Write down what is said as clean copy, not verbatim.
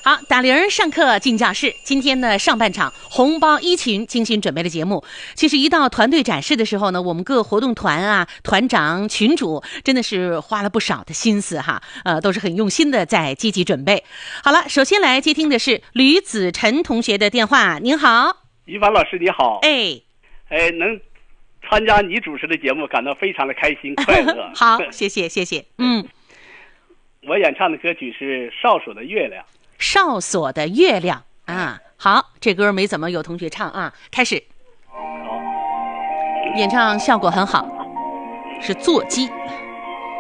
好，打铃上课进教室。今天呢，上半场红包一群精心准备的节目。其实一到团队展示的时候呢，我们各活动团啊、团长、群主真的是花了不少的心思哈，都是很用心的在积极准备。好了，首先来接听的是吕子晨同学的电话。您好， 于凡老师你好。 能参加你主持的节目，感到非常的开心快乐。 好，谢谢。 我演唱的歌曲是《哨所的月亮》。 哨所的月亮啊，好，这歌没怎么有同学唱啊，开始。 好， 演唱效果很好，是座机。